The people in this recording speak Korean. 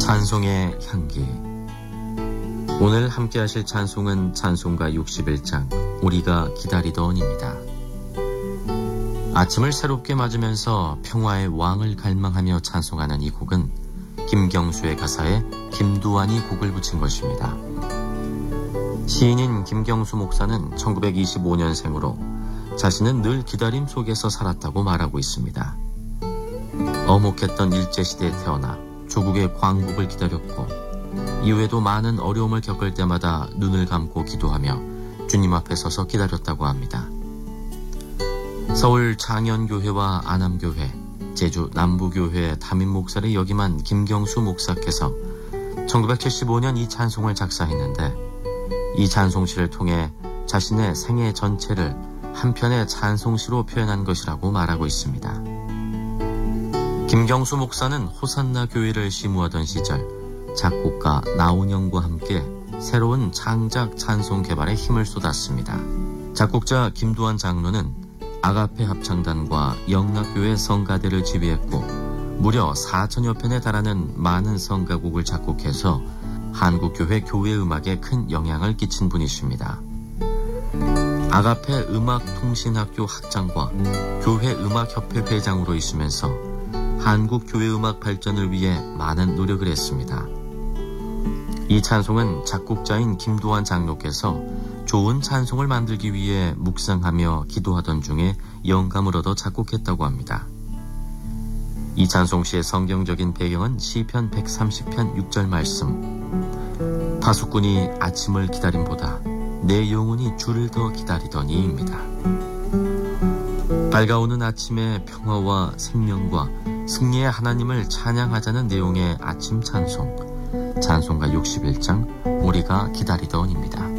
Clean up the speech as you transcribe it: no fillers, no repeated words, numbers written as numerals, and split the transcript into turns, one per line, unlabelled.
찬송의 향기. 오늘 함께 하실 찬송은 찬송가 61장 우리가 기다리더니입니다. 아침을 새롭게 맞으면서 평화의 왕을 갈망하며 찬송하는 이 곡은 김경수의 가사에 김두환이 곡을 붙인 것입니다. 시인인 김경수 목사는 1925년생으로 자신은 늘 기다림 속에서 살았다고 말하고 있습니다. 어목했던 일제시대에 태어나 조국의 광복을 기다렸고 이후에도 많은 어려움을 겪을 때마다 눈을 감고 기도하며 주님 앞에 서서 기다렸다고 합니다. 서울 창현교회와 안암교회, 제주 남부교회 담임 목사를 역임한 김경수 목사께서 1975년 이 찬송을 작사했는데 이 찬송시를 통해 자신의 생애 전체를 한 편의 찬송시로 표현한 것이라고 말하고 있습니다. 김경수 목사는 호산나 교회를 시무하던 시절 작곡가 나온영과 함께 새로운 창작 찬송 개발에 힘을 쏟았습니다. 작곡자 김두환 장로는 아가페 합창단과 영락교회 성가대를 지휘했고 무려 4천여 편에 달하는 많은 성가곡을 작곡해서 한국교회 교회음악에 큰 영향을 끼친 분이십니다. 아가페 음악통신학교 학장과 교회음악협회 회장으로 있으면서 한국 교회음악 발전을 위해 많은 노력을 했습니다. 이 찬송은 작곡자인 김두환 장로께서 좋은 찬송을 만들기 위해 묵상하며 기도하던 중에 영감을 얻어 작곡했다고 합니다. 이 찬송시의 성경적인 배경은 시편 130편 6절 말씀 파수꾼이 아침을 기다림보다 내 영혼이 주를 더 기다리더니입니다. 밝아오는 아침의 평화와 생명과 승리의 하나님을 찬양하자는 내용의 아침 찬송, 찬송가 61장 우리가 기다리더니입니다.